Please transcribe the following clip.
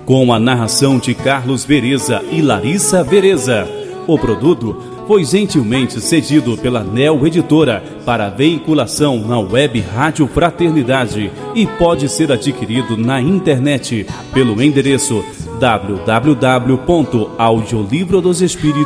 com a narração de Carlos Vereza e Larissa Vereza. O produto foi gentilmente cedido pela Neo Editora para veiculação na web Rádio Fraternidade e pode ser adquirido na internet pelo endereço www.audiolivrodosespíritos.com.br.